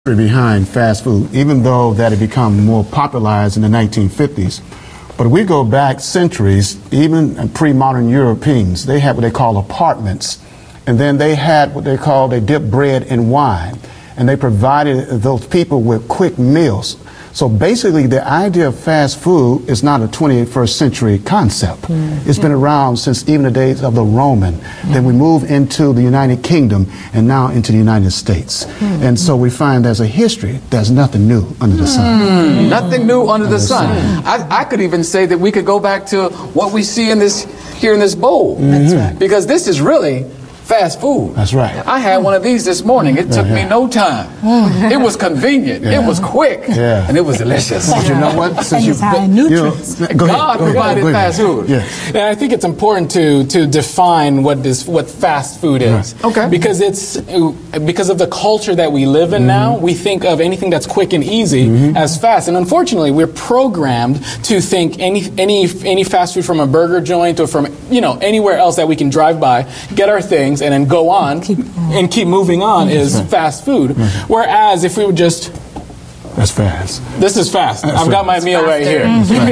behind fast food, even though that it became more popularized in the 1950s. But we go back centuries, even pre-modern Europeans, they had what they call apartments. And then they had what they dipped bread in wine. And they provided those people with quick meals. So basically, the idea of fast food is not a 21st century concept. It's been around since even the days of the Roman. Then we move into the United Kingdom and now into the United States. And so we find there's a history. There's nothing new under the sun. Nothing new under the sun. I could even say that we could go back to what we see in here in this bowl. That's right. Because this is really fast food. That's right. I had one of these this morning. It took me no time. It was convenient. It was quick. And it was delicious. But you know what? Since it's high in nutrients. God provided fast food. Yes. And I think it's important to define what fast food is. Okay. Because of the culture that we live in now, we think of anything that's quick and easy as fast. And unfortunately, we're programmed to think any fast food from a burger joint or from anywhere else that we can drive by, get our things, and then go on and keep moving on is fast food. Whereas if we would just... That's fast. This is fast. I've got my meal right here.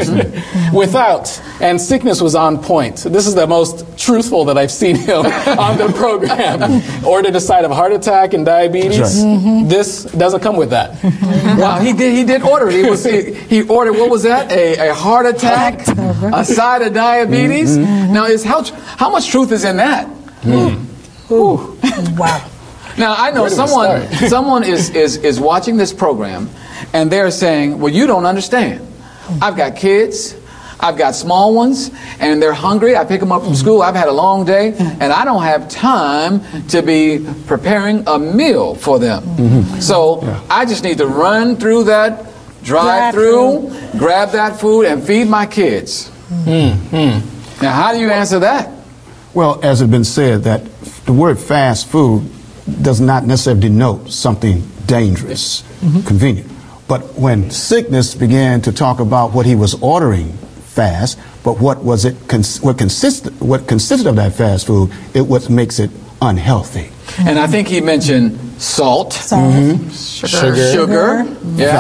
And Sickness was on point. This is the most truthful that I've seen him on the program. Ordered a side of heart attack and diabetes. This doesn't come with that. Wow, he did order it. He ordered, what was that? A heart attack, a side of diabetes. Now, how much truth is in that? Wow. Now, I know someone is watching this program, and they're saying, well, you don't understand. I've got kids, I've got small ones, and they're hungry. I pick them up from school. I've had a long day, and I don't have time to be preparing a meal for them. So I just need to run through that drive-through, grab that food, and feed my kids. Now, how do you answer that? Well, as has been said, that the word fast food does not necessarily denote something dangerous, convenient. But when Sickness began to talk about what he was ordering fast, but what consisted of that fast food, what makes it unhealthy. And I think he mentioned salt, sugar,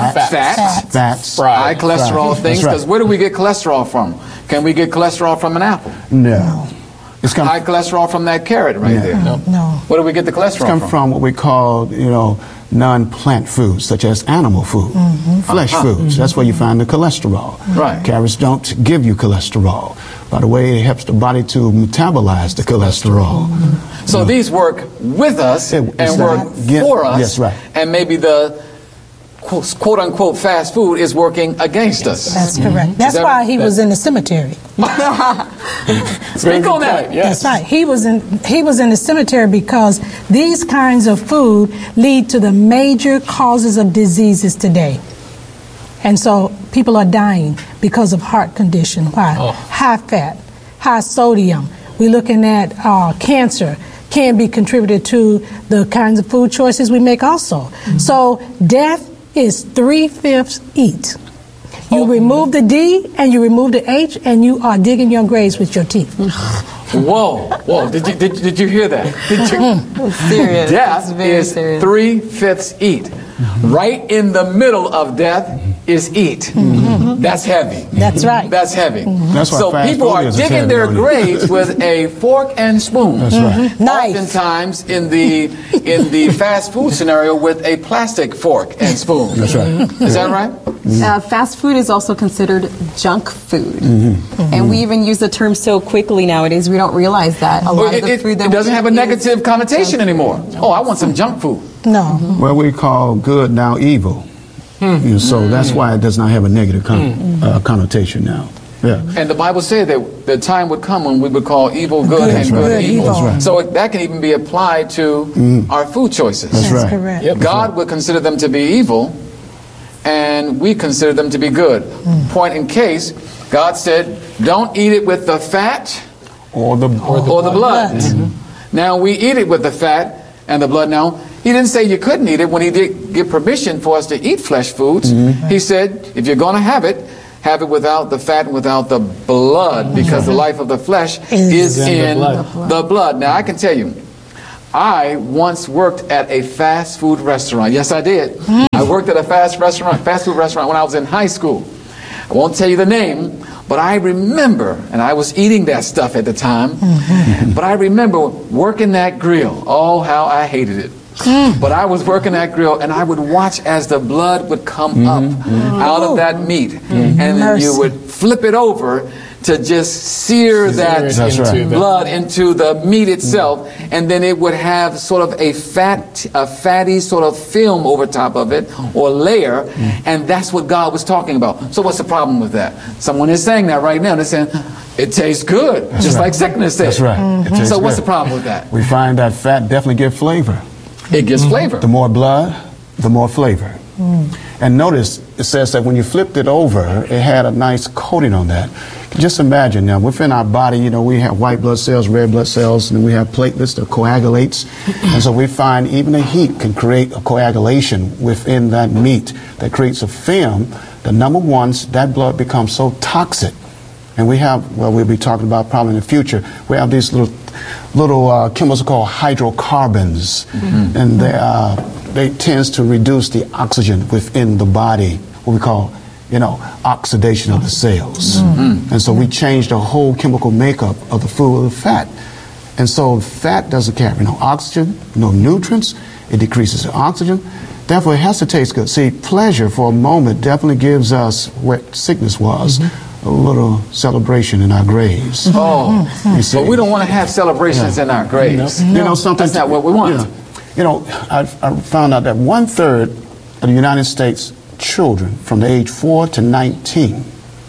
fats, high cholesterol things. Because where do we get cholesterol from? Can we get cholesterol from an apple? No. It's high cholesterol from that carrot there. No. Where do we get the cholesterol from? It's come from what we call, non-plant foods, such as animal food, flesh foods. That's where you find the cholesterol. Right. Carrots don't give you cholesterol. By the way, it helps the body to metabolize the cholesterol. So these work with us and work for us. Yes, right. And maybe the quote-unquote fast food is working against us. That's correct. That's why he was in the cemetery. Speak on that. Yes. That's right. He was in the cemetery because these kinds of food lead to the major causes of diseases today. And so people are dying because of heart condition. Why? High fat, high sodium. We're looking at cancer can be contributed to the kinds of food choices we make also. So death is 3/5 eat. You remove the D and you remove the H and you are digging your graves with your teeth. Whoa. Did you hear that? Serious. Death is 3/5 eat. Right in the middle of death is eat. That's heavy. That's right. That's heavy. That's why so people are digging their graves with a fork and spoon. That's right. Knife. Oftentimes in the fast food scenario with a plastic fork and spoon. That's right. Is that right? Fast food is also considered junk food. And we even use the term so quickly nowadays, we don't realize that. A lot of the food that it doesn't have a negative connotation anymore. Oh, I want some junk food. No. Well, we call good now evil. So that's why it does not have a negative connotation now. Yeah. And the Bible said that the time would come when we would call evil good and good evil. That's right. So that can even be applied to our food choices. That's right. Correct. Yep. God would consider them to be evil, and we consider them to be good. Point in case, God said, don't eat it with the fat Or the blood. Now we eat it with the fat and the blood. Now, he didn't say you couldn't eat it when he did give permission for us to eat flesh foods. He said, if you're going to have it without the fat and without the blood, because the life of the flesh is in the blood. Now, I can tell you, I once worked at a fast food restaurant. Yes, I did. I worked at a fast food restaurant when I was in high school. I won't tell you the name, but I remember, and I was eating that stuff at the time, but I remember working that grill. Oh, how I hated it. But I was working that grill, and I would watch as the blood would come up out of that meat, and then you would flip it over to just sear that blood into the meat itself, and then it would have sort of a fatty sort of film over top of it, or layer, and that's what God was talking about. So what's the problem with that? Someone is saying that right now. They're saying, it tastes good, just like sickness says. That's right. So what's the problem with that? We find that fat definitely gives flavor. It gives flavor. The more blood, the more flavor. And notice, it says that when you flipped it over, it had a nice coating on that. Just imagine now, within our body, you know, we have white blood cells, red blood cells, and we have platelets that coagulates. And so we find even the heat can create a coagulation within that meat that creates a film. The number one, that blood becomes so toxic. And we have, well, we'll be talking about probably in the future, we have these little chemicals called hydrocarbons. And they tends to reduce the oxygen within the body, what we call, you know, oxidation of the cells. And so we change the whole chemical makeup of the food with fat. And so fat doesn't carry no oxygen, no nutrients. It decreases the oxygen. Therefore, it has to taste good. See, pleasure for a moment definitely gives us what sickness was. A little celebration in our graves. But we don't want to have celebrations in our graves. You know something? That's not what we want. You know, I found out that 1/3 of the United States children from the age 4 to 19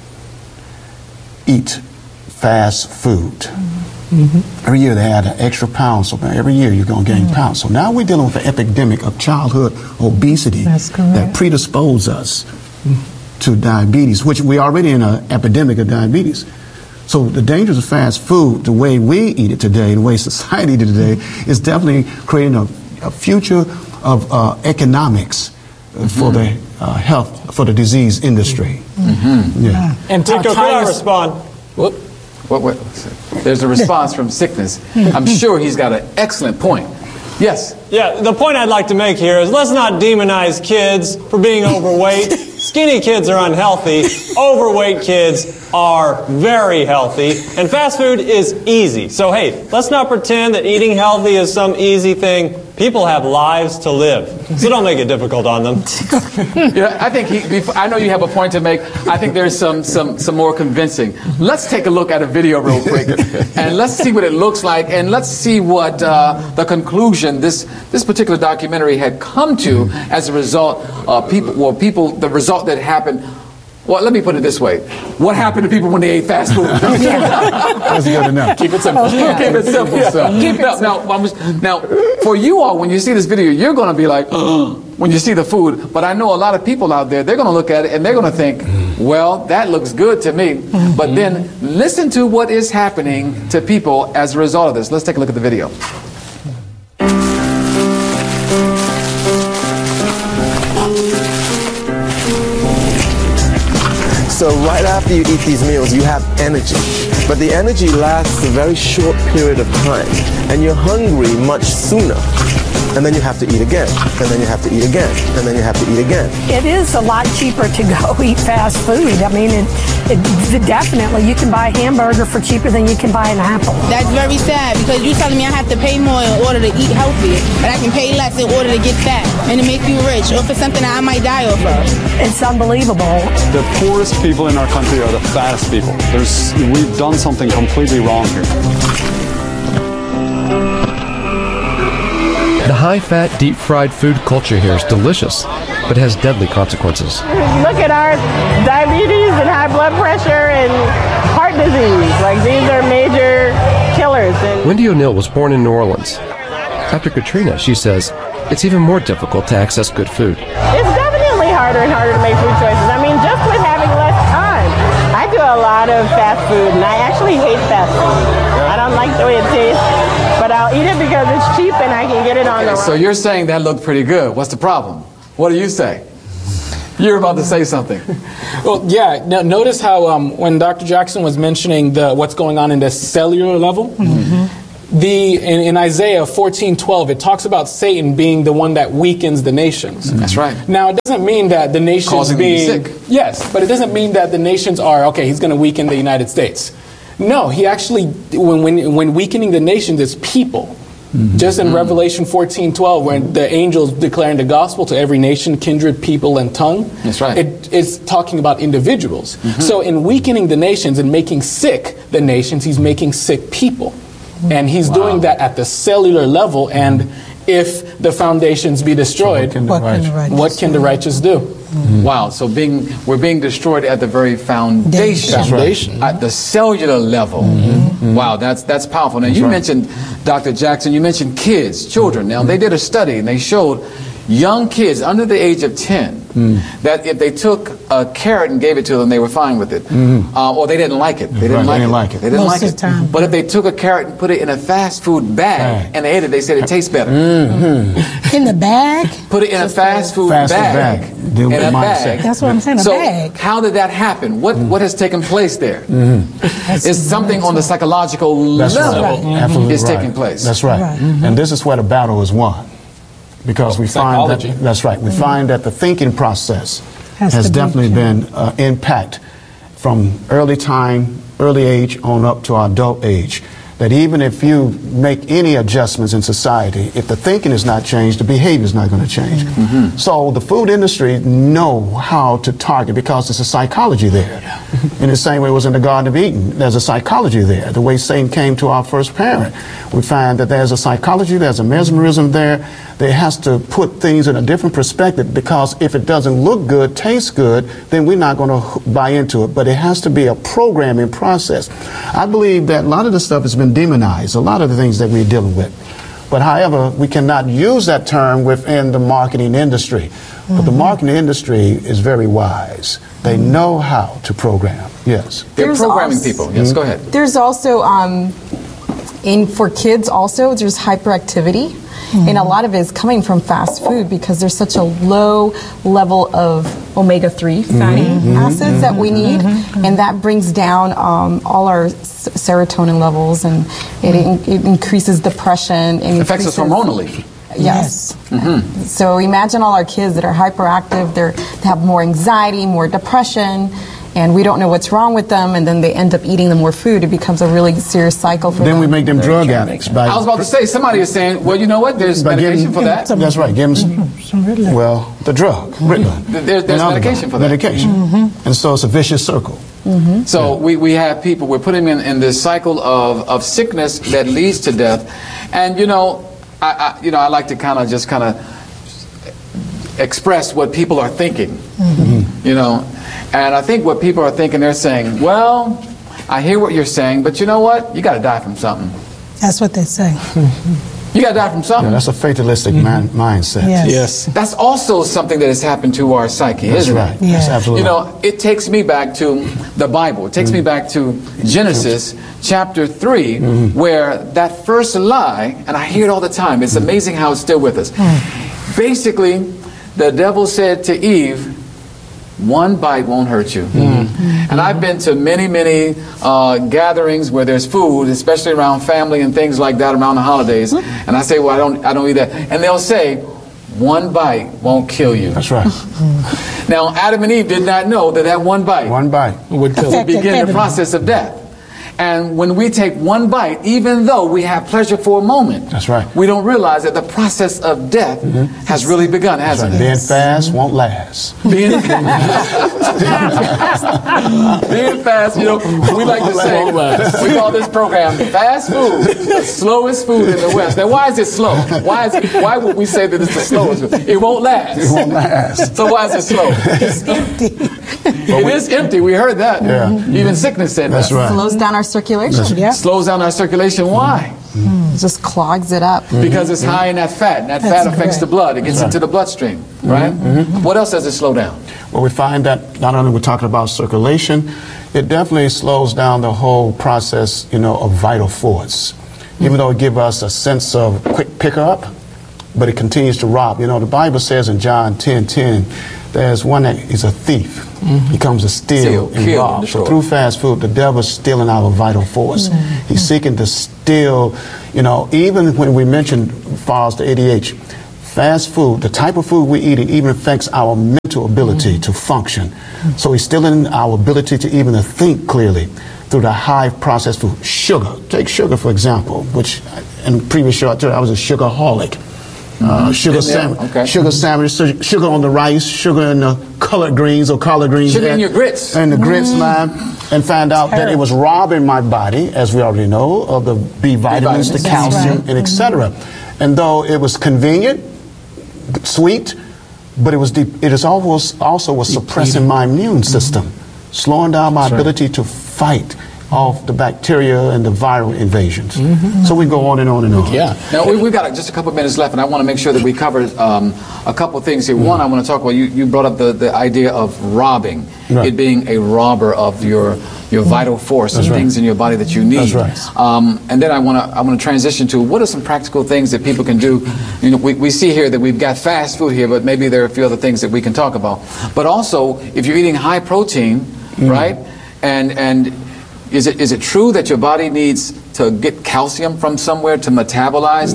eat fast food. Every year they add an extra pound, so every year you're going to gain pounds. So now we're dealing with an epidemic of childhood obesity that predisposes us to diabetes, which we're already in an epidemic of diabetes. So the dangers of fast food, the way we eat it today, the way society eats it today, is definitely creating a future of economics for the health, for the disease industry. And Tico, could I respond? What? There's a response from sickness. I'm sure he's got an excellent point. Yes? Yeah, the point I'd like to make here is let's not demonize kids for being overweight. Skinny kids are unhealthy. Overweight kids are very healthy. And fast food is easy. So, hey, let's not pretend that eating healthy is some easy thing. People have lives to live. So don't make it difficult on them. Yeah, I think I know you have a point to make. I think there's some more convincing. Let's take a look at a video real quick, and let's see what it looks like, and let's see what the conclusion this particular documentary had come to as a result of the result that happened. Well, let me put it this way. What happened to people when they ate fast food? That's good enough. Keep it simple. Keep it simple. Now, for you all, when you see this video, you're going to be like, when you see the food. But I know a lot of people out there, they're going to look at it and they're going to think, well, that looks good to me. But then listen to what is happening to people as a result of this. Let's take a look at the video. So right after you eat these meals, you have energy. But the energy lasts a very short period of time. And you're hungry much sooner. And then you have to eat again. And then you have to eat again. And then you have to eat again. It is a lot cheaper to go eat fast food. I mean, definitely, you can buy a hamburger for cheaper than you can buy an apple. That's very sad because you're telling me I have to pay more in order to eat healthy, but I can pay less in order to get fat and to make you rich or for something that I might die off of. It's unbelievable. The poorest people in our country are the fattest people. We've done something completely wrong here. The high-fat, deep-fried food culture here is delicious, but has deadly consequences. Look at our diabetes and high blood pressure and heart disease. Like, these are major killers. Wendy O'Neill was born in New Orleans. After Katrina, she says, it's even more difficult to access good food. It's definitely harder and harder to make food choices. I mean, just with having less time. I do a lot of fast food, and I actually hate fast food. I don't like the way it tastes, but I'll eat it because it's cheap and I can get it on the So you're saying that looked pretty good. What's the problem? What do you say? You're about to say something. Well, yeah. Now, notice how when Dr. Jackson was mentioning what's going on in the cellular level, in Isaiah 14:12, it talks about Satan being the one that weakens the nations. That's right. Now, it doesn't mean that the nations Causing them to be sick. Yes, but it doesn't mean that the nations are, okay, he's going to weaken the United States. No, he actually, when weakening the nations, it's people. Just in Revelation 14:12, when the angels declaring the gospel to every nation, kindred, people, and tongue, that's right. It's talking about individuals. So in weakening the nations and making sick the nations, he's making sick people. And he's doing that at the cellular level. And if the foundations be destroyed, what can the righteous do? Wow, so we're being destroyed at the very foundation, at the cellular level. Wow, that's powerful. Now, you mentioned, Dr. Jackson, you mentioned kids, children. Now, they did a study, and they showed young kids under the age of 10 that if they took a carrot and gave it to them, they were fine with it. Or they didn't like it. They didn't like it. They didn't like it. But if they took a carrot and put it in a fast food bag and they ate it, they said it tastes better. In the bag? Put it in a fast food bag. In a bag. That's what I'm saying, a bag. How did that happen? What has taken place there? It's something on the psychological level is taking place. That's right. And this is where the battle is won. Because we find that, we find that the thinking process has definitely been impact from early age on up to our adult age. That even if you make any adjustments in society, if the thinking is not changed, the behavior is not going to change. So the food industry know how to target because there's a psychology there. In the same way it was in the Garden of Eden, there's a psychology there. The way Satan came to our first parent, we find that there's a psychology, there's a mesmerism there. They has to put things in a different perspective because if it doesn't look good, taste good, then we're not going to buy into it. But it has to be a programming process. I believe that a lot of the stuff has been demonized, a lot of the things that we're dealing with. But however, we cannot use that term within the marketing industry. But the marketing industry is very wise. They know how to program. Yes. They're programming people. Yes, go ahead. There's also, for kids also, there's hyperactivity. And a lot of it is coming from fast food because there's such a low level of omega-3 fatty acids that we need. And that brings down all our serotonin levels, and it increases depression. And affects us hormonally. Yes. So imagine all our kids that are hyperactive, they have more anxiety, more depression, and we don't know what's wrong with them, and then they end up eating the more food. It becomes a really serious cycle for them. Then we make them drug addicts. I was about to say, somebody is saying, well, you know what, there's medication for that. That's right, give them some Ritalin. Well, the drug, Ritalin. There's medication for that. Medication. And so it's a vicious circle. So we have people, we're putting them in this cycle of sickness that leads to death. And, I like to kind of express what people are thinking, And I think what people are thinking, they're saying, well, I hear what you're saying, but you know what? You got to die from something. That's what they say. You got to die from something. Yeah, that's a fatalistic mindset. Yes. That's also something that has happened to our psyche, isn't it? Yes, absolutely. It takes me back to the Bible. It takes me back to Genesis chapter 3, where that first lie, and I hear it all the time. It's amazing how it's still with us. Basically, the devil said to Eve, one bite won't hurt you. And I've been to many gatherings where there's food, especially around family and things like that around the holidays. And I say, well, I don't eat that. And they'll say, one bite won't kill you. That's right. Now, Adam and Eve did not know that one bite would kill would begin the process of death. And when we take one bite, even though we have pleasure for a moment, that's right, we don't realize that the process of death has really begun, hasn't it? Being fast won't last. Being fast, we like to say, we call this program fast food, the slowest food in the West. Now, why is it slow? Why would we say that it's the slowest food? It won't last. It won't last. So why is it slow? It's empty. It is empty. We heard that. Yeah. Even sickness said that's that. Right. Slows down our circulation. Slows down our circulation. Why? It just clogs it up. Because it's high in that fat, and that fat affects the blood. It gets into the bloodstream, right? What else does it slow down? Well, we find that not only we're talking about circulation, it definitely slows down the whole process, of vital force. Even though it gives us a sense of quick pickup, but it continues to rob. The Bible says in John 10:10 there's one that is a thief. He comes to steal and kill, rob. and So destroy. through fast food, the devil's stealing our vital force. He's seeking to steal, even when we mentioned falls to ADH, fast food, the type of food we eat, it even affects our mental ability to function. So he's stealing our ability to even to think clearly through the high processed food. Sugar. Take sugar, for example, which in the previous show I told you I was a sugarholic. Sugar sandwich, sugar on the rice, sugar in the collard greens or collard greens. Sugar in your grits. And the grits, man. And found out that it was robbing my body, as we already know, of the B vitamins, the calcium, and etc. And though it was convenient, sweet, but it is also was suppressing my immune system, slowing down my ability to fight off the bacteria and the viral invasions. So we go on and on and on. Yeah. Now we've got just a couple of minutes left, and I want to make sure that we cover a couple of things here. One, I want to talk about you brought up the idea of robbing, it being a robber of your vital force and things in your body that you need. That's right. And then I want to transition to what are some practical things that people can do. We see here that we've got fast food here, but maybe there are a few other things that we can talk about. But also, if you're eating high protein, right, and is it true that your body needs to get calcium from somewhere to metabolize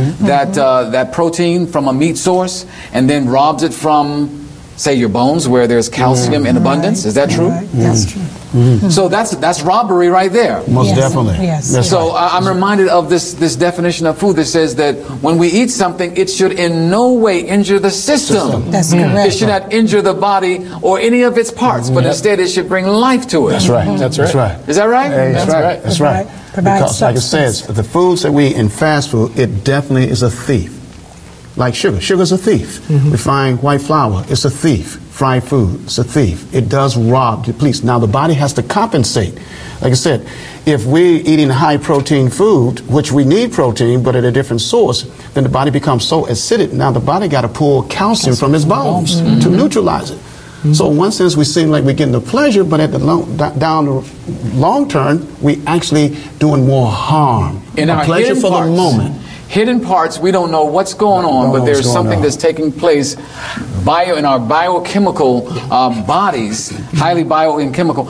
that protein from a meat source, and then robs it from, say, your bones where there's calcium in abundance? Is that true? That's true. So that's robbery right there. Most definitely. Yes. That's So right. I'm reminded of this definition of food that says that when we eat something, it should in no way injure the system. That's correct. It should not injure the body or any of its parts, but instead it should bring life to it. That's right. That's right. That's right. Is that right? That's right. That's right. Provide Because, like it substance. says, the foods that we eat in fast food, it definitely is a thief. Like sugar. Sugar's a thief. Refined white flour, it's a thief. Fried food, it's a thief. It does rob, depletes. Now, the body has to compensate. Like I said, if we're eating high protein food, which we need protein, but at a different source, then the body becomes so acidic. Now, the body got to pull calcium from its bones to neutralize it. So in one sense, we seem like we're getting the pleasure, but at the down the long term, we actually doing more harm. In our pleasure hidden for parts, the moment. Hidden parts, we don't know what's going on, but there's something that's taking place in our biochemical bodies, highly biochemical.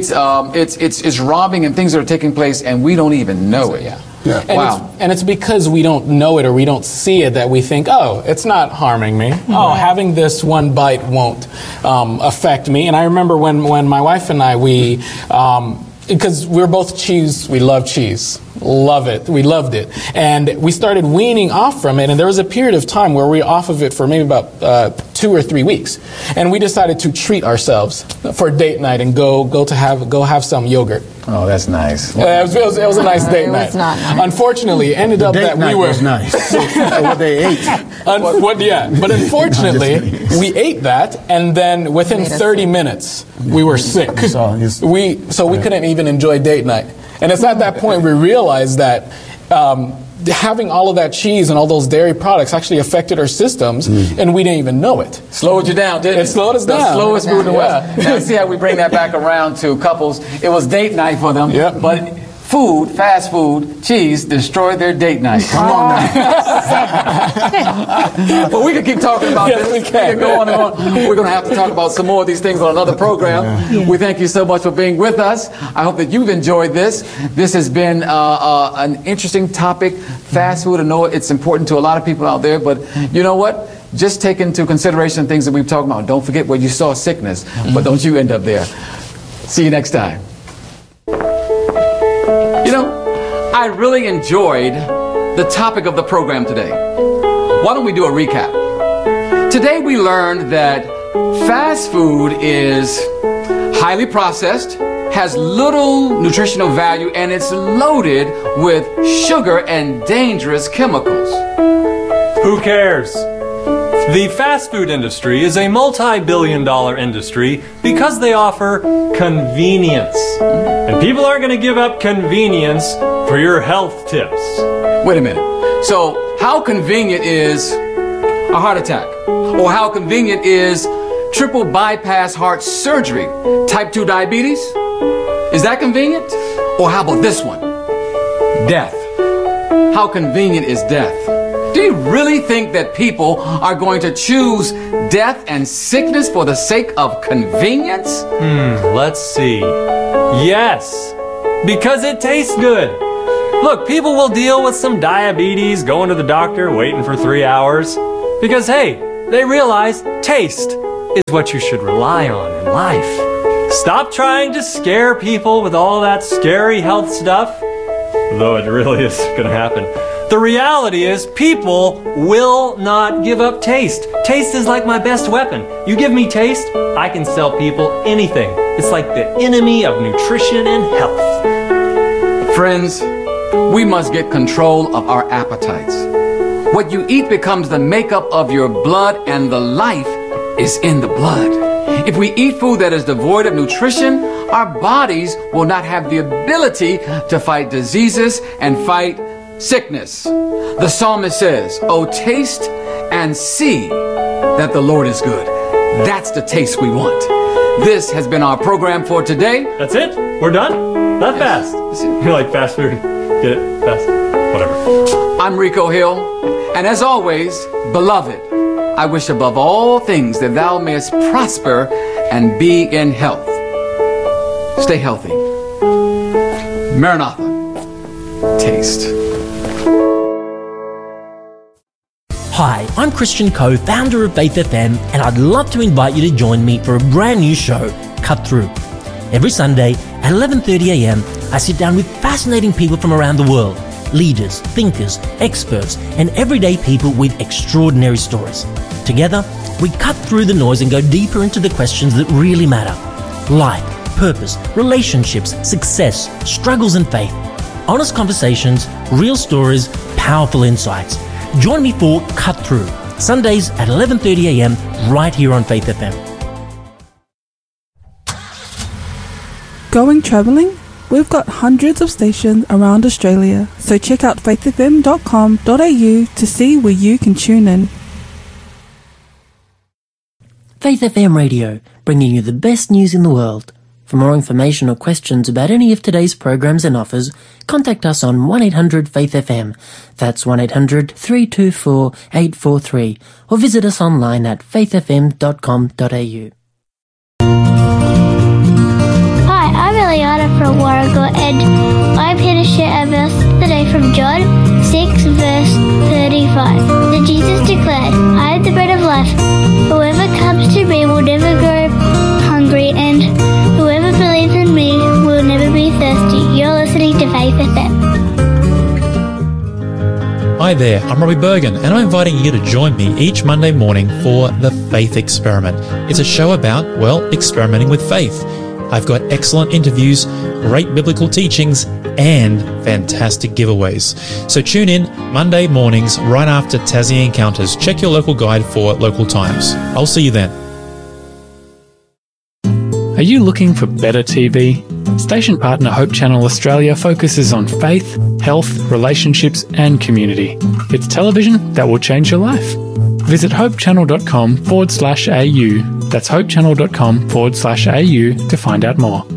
It's robbing and things that are taking place, and we don't even know it. Yeah. And it's because we don't know it or we don't see it that we think, oh, it's not harming me. Oh, having this one bite won't affect me. And I remember when my wife and I, because we're both cheese, we love cheese. Love it. We loved it. And we started weaning off from it, and there was a period of time where we were off of it for maybe about 2 or 3 weeks. And we decided to treat ourselves for date night and go have some yogurt. Oh, that's nice. It was a nice date night. was not nice. Unfortunately, it ended up that we were was nice. What they ate. But unfortunately, we ate that, and then within 30 minutes, we were sick. So we couldn't even enjoy date night. And it's at that point we realized that having all of that cheese and all those dairy products actually affected our systems, and we didn't even know it. Slowed you down, didn't it? It slowed us down. The slowest food in the West. Now, see how we bring that back around to couples. It was date night for them, but food, fast food, cheese destroyed their date night. Come on now. But we can keep talking about this. We can go on and on. We're going to have to talk about some more of these things on another program. We thank you so much for being with us. I hope that you've enjoyed this. This has been an interesting topic. Fast food, I know it's important to a lot of people out there, but you know what? Just take into consideration things that we've talked about. Don't forget where you saw sickness, but don't you end up there. See you next time. I really enjoyed the topic of the program today. Why don't we do a recap? Today we learned that fast food is highly processed, has little nutritional value, and it's loaded with sugar and dangerous chemicals. Who cares? The fast food industry is a multi-billion-dollar industry because they offer convenience. And people aren't going to give up convenience for your health tips. Wait a minute. So, how convenient is a heart attack? Or how convenient is triple bypass heart surgery? Type 2 diabetes? Is that convenient? Or how about this one? Death. How convenient is death? Do you really think that people are going to choose death and sickness for the sake of convenience? Let's see. Yes, because it tastes good. Look, people will deal with some diabetes, going to the doctor, waiting for 3 hours. Because, hey, they realize taste is what you should rely on in life. Stop trying to scare people with all that scary health stuff, though it really is going to happen. The reality is people will not give up taste. Taste is like my best weapon. You give me taste, I can sell people anything. It's like the enemy of nutrition and health. Friends, we must get control of our appetites. What you eat becomes the makeup of your blood, and the life is in the blood. If we eat food that is devoid of nutrition, our bodies will not have the ability to fight diseases and fight sickness. The psalmist says, "Oh, taste and see that the Lord is good." That's the taste we want. This has been our program for today. That's it? We're done? That fast? You're like fast food. Get it? Fast? Whatever. I'm Rico Hill, and as always, beloved, I wish above all things that thou mayest prosper and be in health. Stay healthy. Maranatha. Taste. Hi, I'm Christian Coe, founder of Faith FM, and I'd love to invite you to join me for a brand new show, Cut Through. Every Sunday at 11:30 a.m, I sit down with fascinating people from around the world, leaders, thinkers, experts, and everyday people with extraordinary stories. Together, we cut through the noise and go deeper into the questions that really matter. Life, purpose, relationships, success, struggles and faith. Honest conversations, real stories, powerful insights. Join me for Cut Through, Sundays at 11:30 a.m, right here on Faith FM. Going travelling? We've got hundreds of stations around Australia, so check out faithfm.com.au to see where you can tune in. Faith FM Radio, bringing you the best news in the world. For more information or questions about any of today's programs and offers, contact us on 1-800-FAITH-FM. That's 1-800-324-843. Or visit us online at faithfm.com.au. Hi, I'm Eliana from Warragul, and I'm here to share a verse today from John 6 verse 35. Then Jesus declared, "I am the bread of life. Whoever comes to me will never go hungry, and whoever believes in me will never be thirsty." You're listening to Faith FM. Hi there, I'm Robbie Bergen, and I'm inviting you to join me each Monday morning for The Faith Experiment. It's a show about, well, experimenting with faith. I've got excellent interviews, great biblical teachings, and fantastic giveaways. So tune in Monday mornings right after Tassie Encounters. Check your local guide for local times. I'll see you then. Are you looking for better TV? Station partner Hope Channel Australia focuses on faith, health, relationships and community. It's television that will change your life. Visit hopechannel.com/au. That's hopechannel.com/au to find out more.